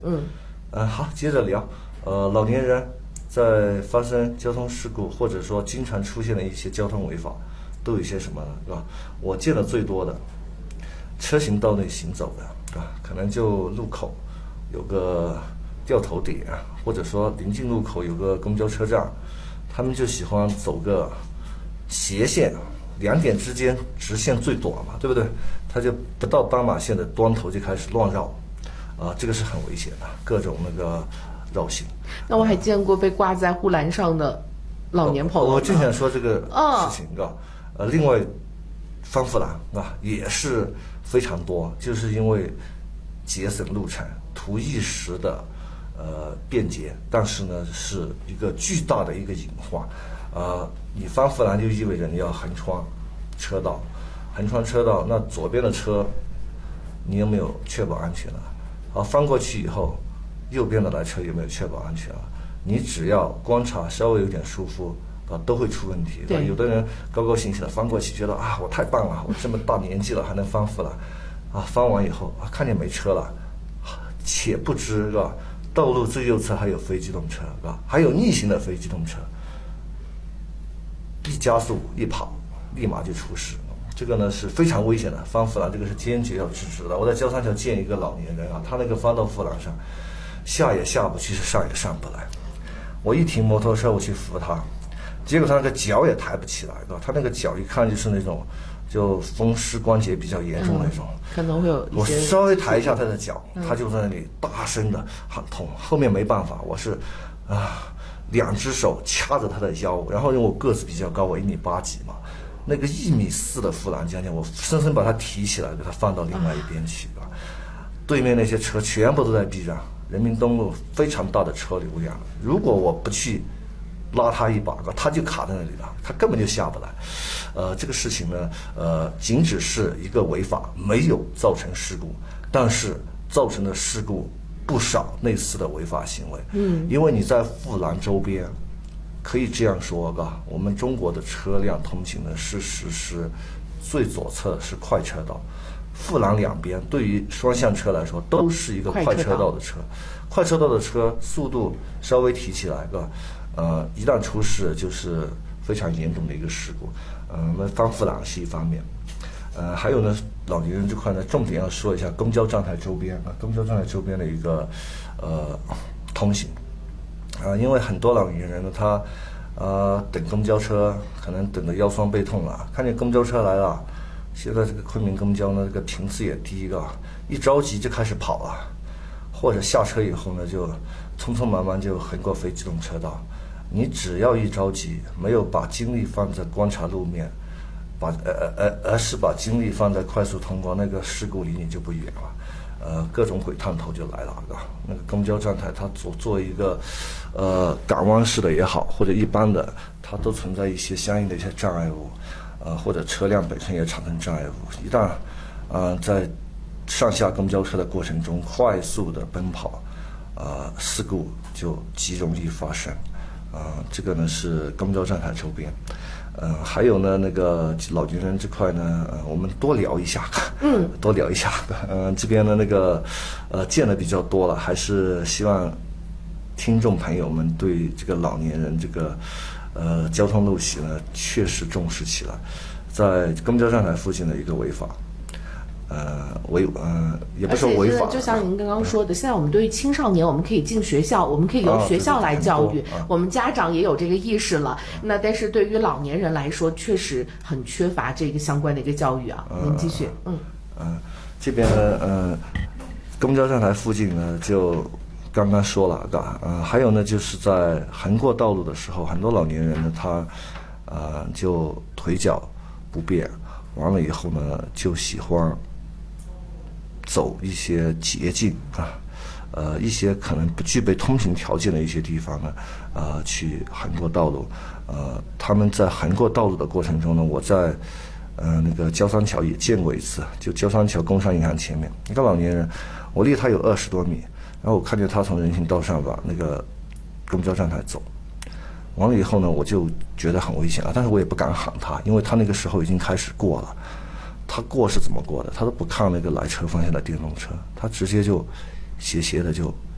好，接着聊。老年人在发生交通事故或者说经常出现的一些交通违法，都有一些什么呢？是吧？我见的最多的，车行道内行走的，是吧？可能就路口有个掉头点，或者说临近路口有个公交车站，他们就喜欢走个斜线，两点之间直线最短嘛，对不对？他就不到斑马线的端头就开始乱绕，这个是很危险的，各种那个绕行。 那我还见过被挂在护栏上的老年朋友。 我正想说这个事情，另外防护栏也是非常多，就是因为节省路程，图一时的便捷，但是呢是一个巨大的一个隐患。你防护栏就意味着你要横穿车道，那左边的车你有没有确保安全了？翻过去以后，右边的来车有没有确保安全了？你只要观察稍微有点疏忽，都会出问题。有的人高高兴兴的翻过去，觉得我太棒了，我这么大年纪了还能翻护栏，翻完以后看见没车了，且不知道路最右侧还有非机动车，还有逆行的非机动车，一加速一跑，立马就出事。这个呢是非常危险的，翻护栏这个是坚决要制止的。我在交三桥见一个老年人他那个翻到护栏上，下也下不去，是上也上不来。我一停摩托车，我去扶他，结果他那个脚也抬不起来，他那个脚一看就是那种就风湿关节比较严重那种， 可能会有一些。 我稍微抬一下他的脚，他就在那里大声的喊痛。后面没办法，我是两只手掐着他的腰，然后因为我个子比较高，我1.8米几嘛，那个1.4米的护栏将近，我生生把他提起来，给他放到另外一边去。对面那些车全部都在避让，人民东路非常大的车流量，如果我不去拉他一把，他就卡在那里了，他根本就下不来。这个事情呢，仅只是一个违法，没有造成事故，但是造成的事故不少类似的违法行为。因为你在护栏周边，可以这样说，我们中国的车辆通行呢是实施最左侧是快车道。护栏两边对于双向车来说都是一个快车道的车，快车道的车速度稍微提起来，一旦出事就是非常严重的一个事故。那翻护栏是一方面，还有呢，老年人这块呢，重点要说一下公交站台周边公交站台周边的一个通行因为很多老年人呢，他等公交车可能等得腰酸背痛了，看见公交车来了。现在这个昆明公交呢，这个频次也低，一着急就开始跑了，或者下车以后呢，就匆匆忙忙就横过非机动车道。你只要一着急，没有把精力放在观察路面，而是把精力放在快速通过，那个事故离你就不远了。各种鬼探头就来了，那个公交站台它做一个港湾式的也好，或者一般的，它都存在一些相应的一些障碍物。或者车辆本身也产生障碍物，一旦在上下公交车的过程中快速的奔跑，事故就极容易发生。这个呢是公交站台周边。还有呢，那个老年人这块呢，我们多聊一下，多聊一下。这边的那个见的比较多了，还是希望听众朋友们对这个老年人这个。交通路袭呢，确实重视起来，在公交站台附近的一个违法，也不是说违法， 就像您刚刚说的，现在我们对于青少年，我们可以进学校，我们可以由学校来教育，我们家长也有这个意识了。那但是对于老年人来说，确实很缺乏这个相关的一个教育啊。您继续， 这边呢，公交站台附近呢就。刚刚说了，还有呢，就是在横过道路的时候，很多老年人呢，他，就腿脚不便，完了以后呢，就喜欢走一些捷径一些可能不具备通行条件的一些地方呢，去横过道路，他们在横过道路的过程中呢，我在那个交三桥也见过一次，就交三桥工商银行前面，一个老年人，我离他有20多米。然后我看见他从人行道上把那个公交站台走，完了以后呢，我就觉得很危险了，但是我也不敢喊他，因为他那个时候已经开始过了。他过是怎么过的？他都不看那个来车方向的电动车，他直接就斜的就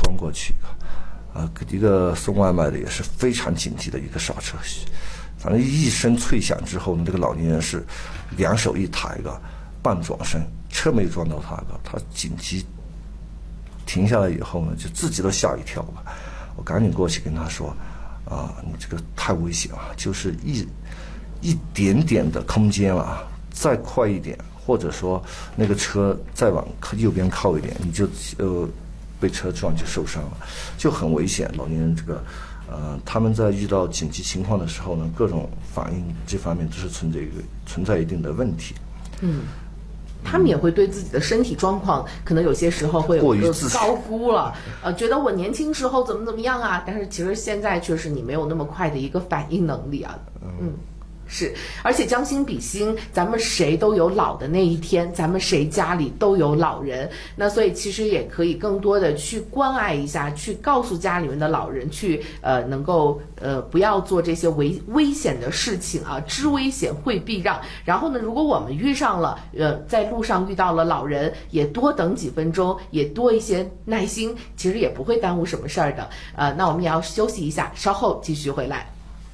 撞过去一个送外卖的也是非常紧急的一个刹车，反正一声脆响之后呢，这个老年人是两手一抬半转身，车没撞到他紧急停下来以后呢，就自己都吓一跳我赶紧过去跟他说你这个太危险了，就是一点点的空间再快一点，或者说那个车再往右边靠一点，你就被车撞就受伤了，就很危险。老年人这个他们在遇到紧急情况的时候呢，各种反应这方面都是存在一定的问题。 他们也会对自己的身体状况可能有些时候会有一个高估了，觉得我年轻时候怎么样但是其实现在确实你没有那么快的一个反应能力是，而且将心比心，咱们谁都有老的那一天，咱们谁家里都有老人，那所以其实也可以更多的去关爱一下，去告诉家里面的老人，去能够不要做这些危险的事情知危险会避让。然后呢，如果我们遇上了在路上遇到了老人，也多等几分钟，也多一些耐心，其实也不会耽误什么事儿的。那我们也要休息一下，稍后继续回来。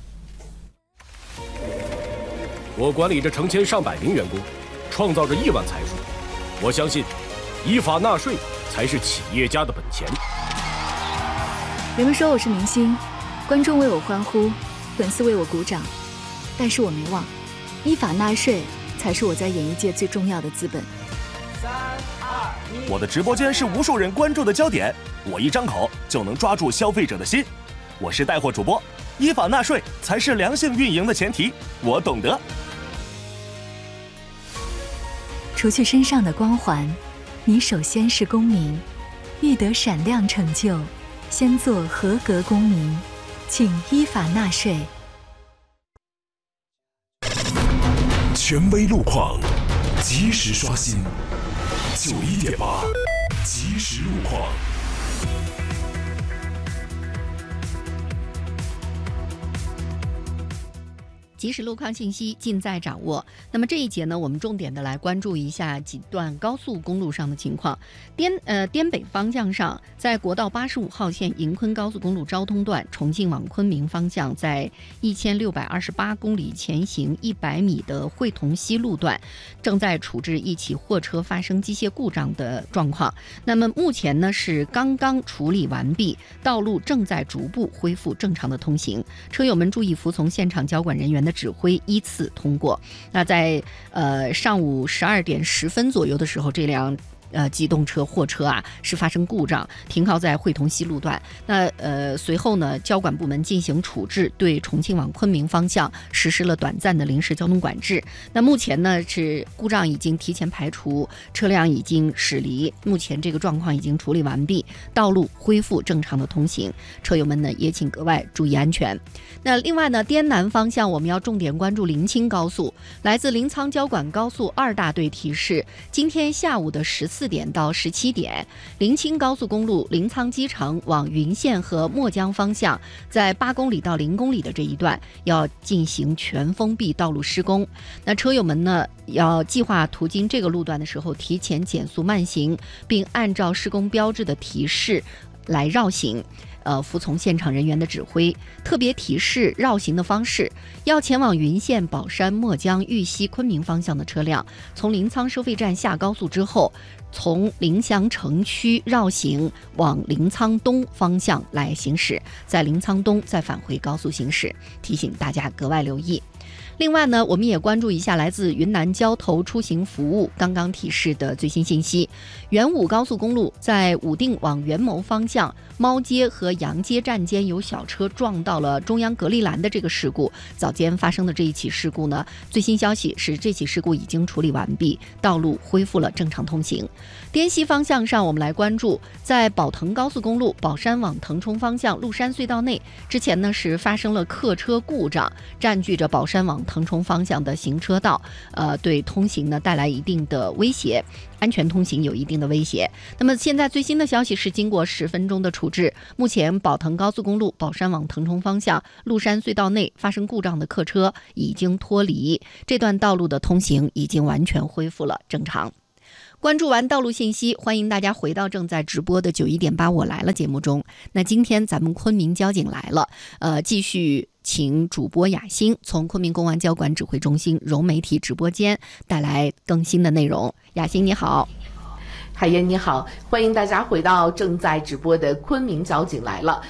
我管理着成千上百名员工，创造着亿万财富。我相信，依法纳税才是企业家的本钱。 人们说我是明星，观众为我欢呼，粉丝为我鼓掌，但是我没忘，依法纳税才是我在演艺界最重要的资本。 3、2、1，我的直播间是无数人关注的焦点，我一张口就能抓住消费者的心。我是带货主播，依法纳税才是良性运营的前提，我懂得。 除去身上的光环，你首先是公民，欲得闪亮成就，先做合格公民，请依法纳税。 权威路况，及时刷新。91.8，即时路况。 即时路况信息尽在掌握。那么这一节呢，我们重点的来关注一下几段高速公路上的情况。滇北方向上，在国道85号线银昆高速公路昭通段重庆往昆明方向，在1628公里前行100米的会同西路段，正在处置一起货车发生机械故障的状况。那么目前呢是刚刚处理完毕，道路正在逐步恢复正常的通行，车友们注意服从现场交管人员的指挥，依次通过。那在上午12点10分左右的时候，这辆机动车货车是发生故障，停靠在会同西路段。那随后呢，交管部门进行处置，对重庆往昆明方向实施了短暂的临时交通管制。那目前呢是故障已经提前排除，车辆已经驶离，目前这个状况已经处理完毕，道路恢复正常的通行，车友们呢也请格外注意安全。那另外呢，滇南方向我们要重点关注临清高速，来自临沧交管高速2大队提示，今天下午的14点到17点，临清高速公路临沧机场往云县和墨江方向，在8公里到0公里的这一段要进行全封闭道路施工。那车友们呢，要计划途经这个路段的时候，提前减速慢行，并按照施工标志的提示来绕行。服从现场人员的指挥，特别提示绕行的方式：要前往云县、宝山、墨江、玉溪、昆明方向的车辆，从临沧收费站下高速之后，从临湘城区绕行往临沧东方向来行驶，在临沧东再返回高速行驶，提醒大家格外留意。另外呢，我们也关注一下来自云南交投出行服务刚刚提示的最新信息。原武高速公路在武定往元谋方向，猫街和杨街站间有小车撞到了中央隔离栏的这个事故，早间发生的这一起事故呢，最新消息是这起事故已经处理完毕，道路恢复了正常通行。滇西方向上，我们来关注在宝腾高速公路宝山往腾冲方向麓山隧道内，之前呢是发生了客车故障，占据着宝山往腾冲方向的行车道，对通行呢带来一定的威胁，安全通行有一定的威胁。那么现在最新的消息是，经过10分钟的处置，目前宝腾高速公路宝山往腾冲方向麓山隧道内发生故障的客车已经脱离，这段道路的通行已经完全恢复了正常。 关注完道路信息，欢迎大家回到正在直播的91.8我来了节目中。那今天咱们昆明交警来了，继续请主播雅欣从昆明公安交管指挥中心融媒体直播间带来更新的内容。雅欣你好。 海燕你好，欢迎大家回到正在直播的昆明交警来了。